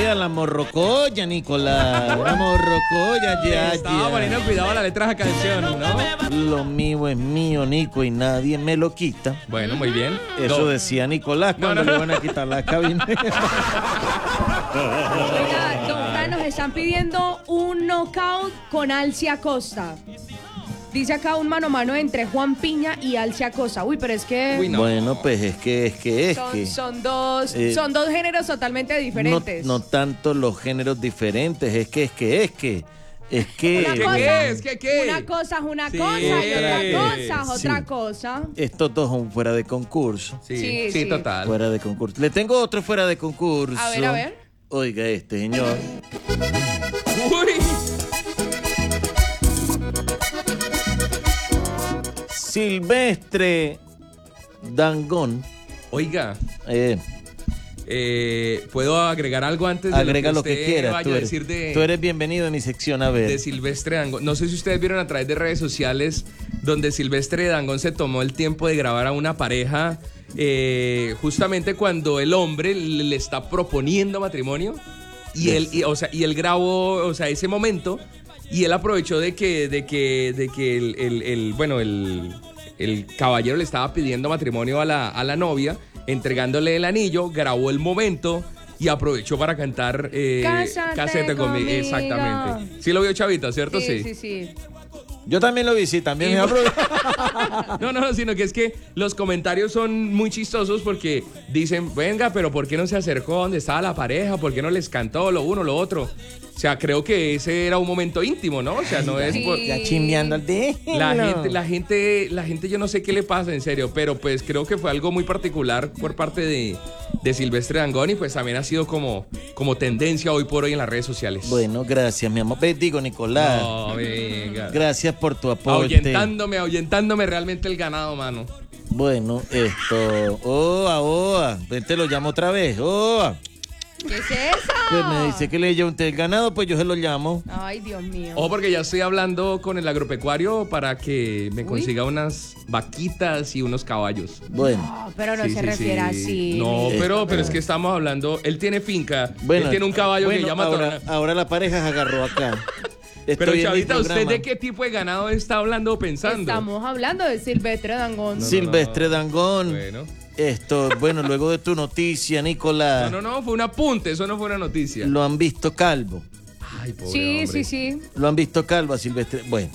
a la morrocoya, Nicolás. La morrocoya, ya. Estaba poniendo cuidado a la letra de esa canción, ¿no? Lo mío es mío, Nico, y nadie me lo quita. Bueno, muy bien. Eso decía Nicolás cuando le van a quitar la cabina. Oiga, don Fran, nos están pidiendo un knockout con Alcia Acosta. Dice acá un mano a mano entre Juan Piña y Alcia Acosta. Uy, pero es que Uy, no. Bueno, pues es que son dos géneros totalmente diferentes. No tanto los géneros diferentes, es que ¿Qué? ¿Qué? Una cosa es una Sí. cosa y otra cosa es otra cosa. estos dos son fuera de concurso. Sí, total. Fuera de concurso. Le tengo otro fuera de concurso. A ver. Oiga este, señor. Uy. Silvestre Dangond. Oiga, Eh, ¿puedo agregar algo antes de agrega lo usted que quieras. vaya Tú a eres, decir de, tú eres bienvenido a mi sección, a ver. de Silvestre Dangond? No sé si ustedes vieron a través de redes sociales donde Silvestre Dangond se tomó el tiempo de grabar a una pareja justamente cuando el hombre le está proponiendo matrimonio y él grabó, ese momento, y él aprovechó de que el caballero le estaba pidiendo matrimonio a la novia, entregándole el anillo, grabó el momento y aprovechó para cantar Cásate conmigo. Exactamente. Sí lo vio Chavita, ¿cierto? Sí. Yo también lo vi, sí, también Y- me hablo. No, sino que es que los comentarios son muy chistosos porque dicen, venga, pero ¿por qué no se acercó donde estaba la pareja? ¿Por qué no les cantó lo uno, lo otro? O sea, creo que ese era un momento íntimo, ¿no? O sea, no es por... Ya chimbeando al de. La gente, yo no sé qué le pasa, en serio, pero pues creo que fue algo muy particular por parte de Silvestre Dangond y pues también ha sido como tendencia hoy por hoy en las redes sociales. Bueno, gracias, mi amor. Digo, Nicolás. No, venga. Gracias por tu aporte. Ahuyentándome realmente el ganado, mano. Bueno, esto. Oa. Te lo llamo otra vez. Oa. ¿Qué es eso? Pues me dice que le lleve usted el ganado, pues yo se lo llamo. Ay, Dios mío. Ojo, porque ya estoy hablando con el agropecuario para que me Uy. consiga unas vaquitas y unos caballos. Bueno. No, pero no Sí, se sí, refiere sí. así. No, pero es que estamos hablando. Él tiene finca. Bueno, él tiene un caballo que llama ahora la pareja se agarró acá. Pero Estoy en mi Chavita, ¿usted programa. de qué tipo de ganado está hablando o pensando? Estamos hablando de Silvestre Dangond. Silvestre Dangond. Bueno. Esto, bueno, luego de tu noticia, Nicolás. No, fue un apunte, eso no fue una noticia. Lo han visto calvo. Ay, pobre Sí, hombre. sí. Lo han visto calvo a Silvestre. Bueno.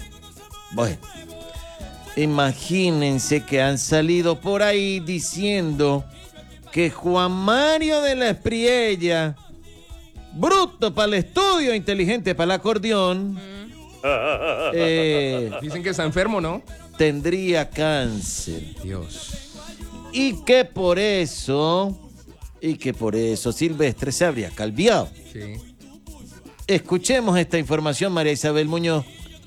Imagínense que han salido por ahí diciendo que Juan Mario de la Espriella, bruto para el estudio, inteligente para el acordeón, Dicen que está enfermo, ¿no? tendría cáncer. Dios. Y que por eso Silvestre se habría calviado. Sí. Escuchemos esta información, María Isabel Muñoz.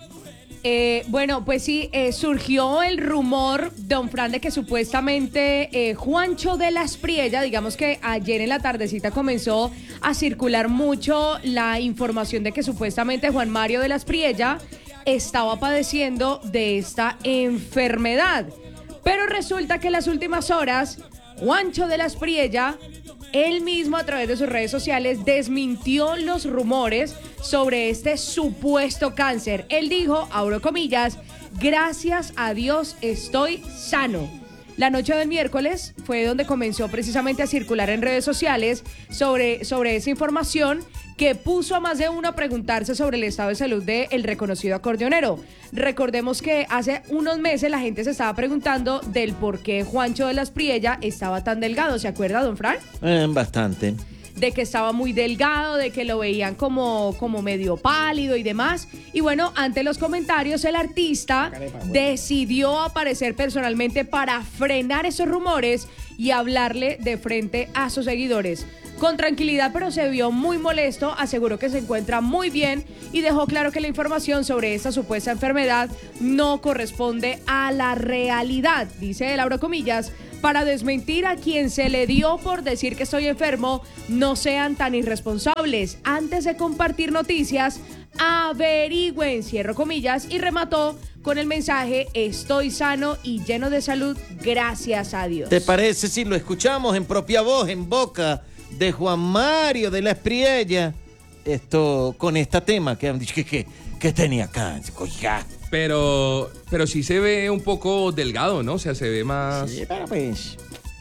Bueno, pues sí, surgió el rumor, don Fran, de que supuestamente Juancho de la Espriella, digamos que ayer en la tardecita comenzó a circular mucho la información de que supuestamente Juan Mario de la Espriella estaba padeciendo de esta enfermedad. Pero resulta que en las últimas horas, Juancho de la Espriella, él mismo a través de sus redes sociales desmintió los rumores sobre este supuesto cáncer. Él dijo, abro comillas, gracias a Dios estoy sano. La noche del miércoles fue donde comenzó precisamente a circular en redes sociales sobre esa información que puso a más de uno a preguntarse sobre el estado de salud del reconocido acordeonero. Recordemos que hace unos meses la gente se estaba preguntando del por qué Juancho de la Espriella estaba tan delgado. ¿Se acuerda, don Fran? Bastante. De que estaba muy delgado, de que lo veían como medio pálido y demás. Y bueno, ante los comentarios, el artista decidió aparecer personalmente para frenar esos rumores y hablarle de frente a sus seguidores. Con tranquilidad, pero se vio muy molesto, aseguró que se encuentra muy bien y dejó claro que la información sobre esta supuesta enfermedad no corresponde a la realidad, dice él, abro comillas, para desmentir a quien se le dio por decir que estoy enfermo, no sean tan irresponsables. Antes de compartir noticias, averigüen, cierro comillas, y remató con el mensaje, estoy sano y lleno de salud, gracias a Dios. ¿Te parece si lo escuchamos en propia voz, en boca de Juan Mario de la Espriella, esto con este tema que han dicho que tenía cáncer, oiga. Pero sí se ve un poco delgado, ¿no? O sea, se ve más... Sí, pero pues...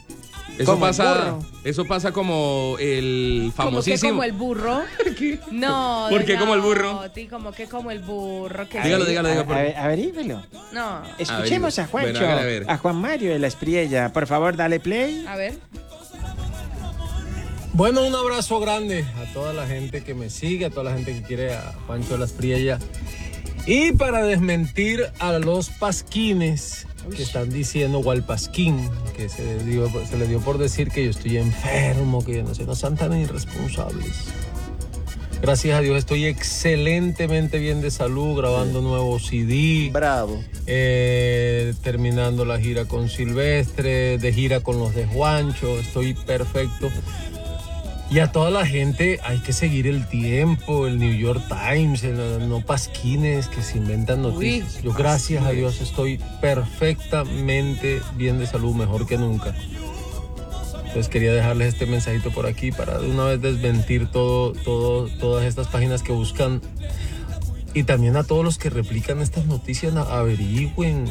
Eso pasa como el famosísimo... Como el burro. No. ¿Por qué como el burro? Como que como el burro. Que Dígalo. Averígüelo. No. Escuchemos a Juancho, Bueno, hágale a ver. a Juan Mario de la Espriella. Por favor, dale play. A ver. Bueno, un abrazo grande a toda la gente que me sigue, a toda la gente que quiere a Juancho de la Espriella. Y para desmentir a los pasquines que están diciendo, o al pasquín, que se le dio por decir que yo estoy enfermo, que yo no sé, no sean tan irresponsables. Gracias a Dios estoy excelentemente bien de salud, grabando nuevo CD. Bravo. Terminando la gira con Silvestre, de gira con los de Juancho, estoy perfecto. Y a toda la gente hay que seguir el tiempo, el New York Times, no pasquines que se inventan noticias. Yo gracias a Dios estoy perfectamente bien de salud, mejor que nunca. Entonces quería dejarles este mensajito por aquí para de una vez desmentir todas estas páginas que buscan. Y también a todos los que replican estas noticias, averigüen,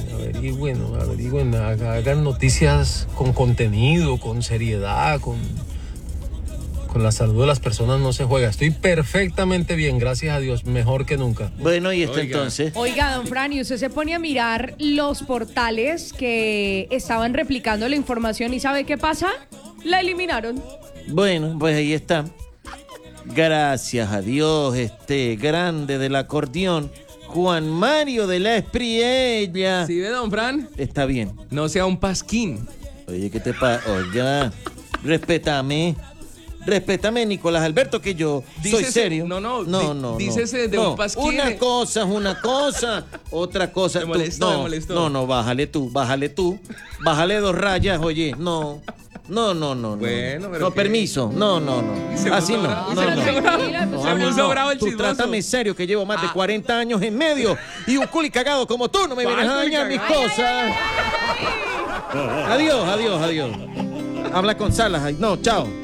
hagan noticias con contenido, con seriedad, con la salud de las personas no se juega. Estoy perfectamente bien, gracias a Dios, mejor que nunca. Bueno, y entonces... Oiga, don Fran, y usted se pone a mirar los portales que estaban replicando la información y ¿sabe qué pasa? La eliminaron. Bueno, pues ahí está. Gracias a Dios, grande del acordeón, Juan Mario de la Espriella. ¿Sí ve, don Fran? Está bien. No sea un pasquín. Oye, ¿qué te pasa? Oiga, respétame, Nicolás Alberto, que yo soy serio. No. Dícese de un pasquín. Una cosa es una cosa, otra cosa... Me molestó, me molestó. No, bájale tú. Bájale 2 rayas, oye, no. Bueno, pero no, ¿qué? permiso. No. Así no. A mí no. Bravo el Tú chismoso. trátame serio, que llevo más de 40 años en medio y un culi cagado como tú no me vienes a dañar mis cosas. Adiós. Habla con Salas. No, chao.